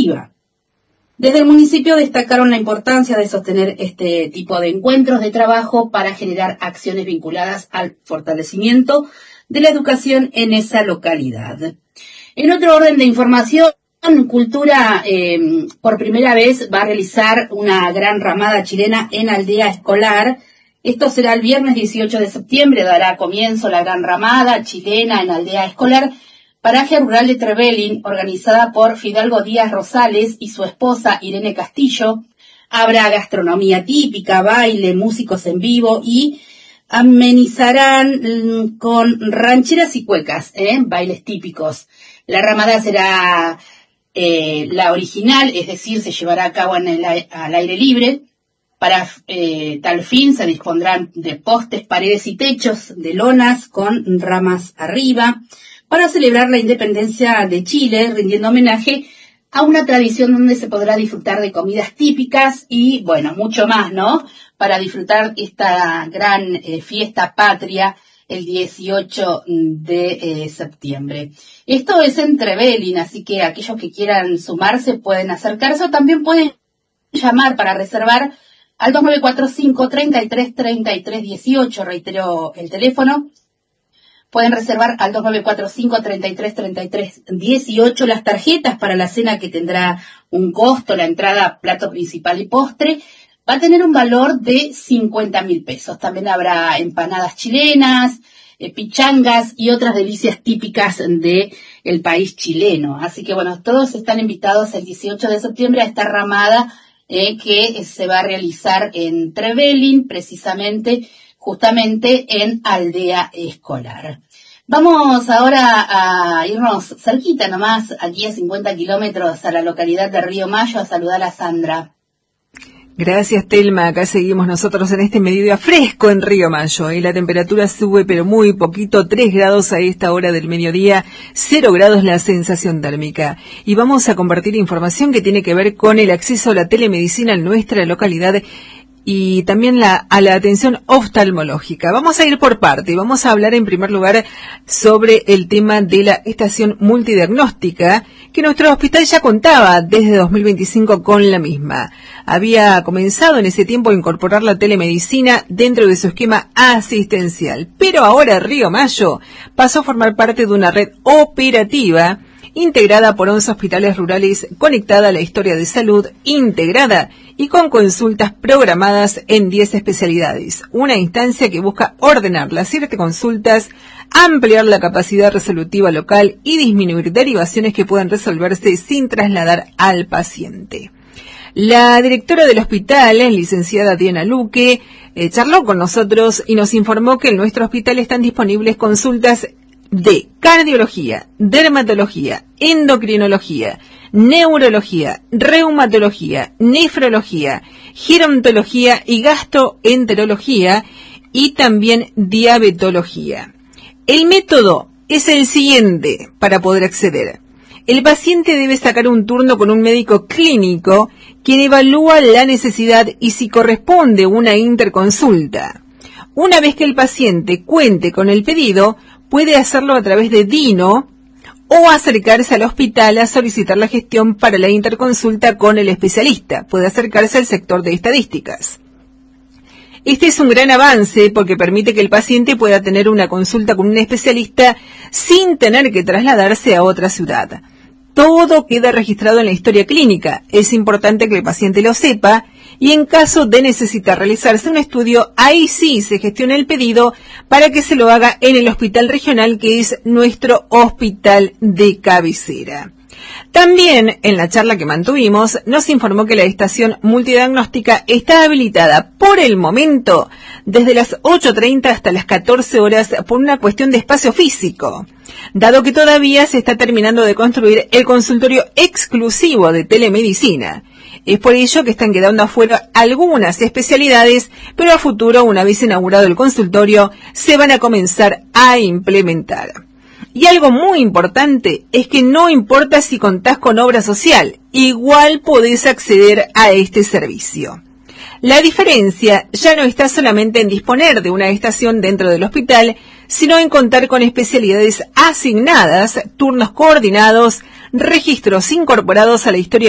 Arriba. Desde el municipio destacaron la importancia de sostener este tipo de encuentros de trabajo para generar acciones vinculadas al fortalecimiento de la educación en esa localidad. En otro orden de información, Cultura por primera vez va a realizar una gran ramada chilena en Aldea Escolar. Esto será el viernes 18 de septiembre, dará comienzo la gran ramada chilena en Aldea Escolar, paraje rural de Trevelin, organizada por Fidalgo Díaz Rosales y su esposa Irene Castillo. Habrá gastronomía típica, baile, músicos en vivo y amenizarán con rancheras y cuecas, bailes típicos. La ramada será la original, es decir, se llevará a cabo al aire libre. Para tal fin se dispondrán de postes, paredes y techos de lonas con ramas arriba para celebrar la independencia de Chile, rindiendo homenaje a una tradición donde se podrá disfrutar de comidas típicas y, bueno, mucho más, ¿no? Para disfrutar esta gran fiesta patria el 18 de septiembre. Esto es en Trevelin, así que aquellos que quieran sumarse pueden acercarse o también pueden llamar para reservar al 2945-333318, reitero el teléfono. Pueden reservar al 2945-333318 las tarjetas para la cena que tendrá un costo, la entrada, plato principal y postre. Va a tener un valor de 50.000 pesos. También habrá empanadas chilenas, pichangas y otras delicias típicas de el país chileno. Así que bueno, todos están invitados el 18 de septiembre a esta ramada que se va a realizar en Trevelin, precisamente, justamente en Aldea Escolar. Vamos ahora a irnos cerquita nomás, aquí a 50 kilómetros, a la localidad de Río Mayo, a saludar a Sandra. Gracias, Telma. Acá seguimos nosotros en este mediodía fresco en Río Mayo. La temperatura sube, pero muy poquito, 3 grados a esta hora del mediodía, 0 grados la sensación térmica. Y vamos a compartir información que tiene que ver con el acceso a la telemedicina en nuestra localidad y también a la atención oftalmológica. Vamos a ir por parte y vamos a hablar en primer lugar sobre el tema de la estación multidiagnóstica que nuestro hospital ya contaba desde 2025 con la misma. Había comenzado en ese tiempo a incorporar la telemedicina dentro de su esquema asistencial, pero ahora Río Mayo pasó a formar parte de una red operativa integrada por 11 hospitales rurales, conectada a la historia de salud, integrada y con consultas programadas en 10 especialidades. Una instancia que busca ordenar las 7 consultas, ampliar la capacidad resolutiva local y disminuir derivaciones que puedan resolverse sin trasladar al paciente. La directora del hospital, licenciada Diana Luque, charló con nosotros y nos informó que en nuestro hospital están disponibles consultas de cardiología, dermatología, endocrinología, neurología, reumatología, nefrología, gerontología y gastroenterología y también diabetología. El método es el siguiente para poder acceder. El paciente debe sacar un turno con un médico clínico quien evalúa la necesidad y si corresponde una interconsulta. Una vez que el paciente cuente con el pedido, puede hacerlo a través de Dino o acercarse al hospital a solicitar la gestión para la interconsulta con el especialista. Puede acercarse al sector de estadísticas. Este es un gran avance porque permite que el paciente pueda tener una consulta con un especialista sin tener que trasladarse a otra ciudad. Todo queda registrado en la historia clínica. Es importante que el paciente lo sepa y en caso de necesitar realizarse un estudio, ahí sí se gestiona el pedido para que se lo haga en el hospital regional que es nuestro hospital de cabecera. También, en la charla que mantuvimos, nos informó que la estación multidiagnóstica está habilitada por el momento desde las 8:30 hasta las 14 horas por una cuestión de espacio físico, dado que todavía se está terminando de construir el consultorio exclusivo de telemedicina. Es por ello que están quedando afuera algunas especialidades, pero a futuro, una vez inaugurado el consultorio, se van a comenzar a implementar. Y algo muy importante es que no importa si contás con obra social, igual podés acceder a este servicio. La diferencia ya no está solamente en disponer de una estación dentro del hospital, sino en contar con especialidades asignadas, turnos coordinados, registros incorporados a la historia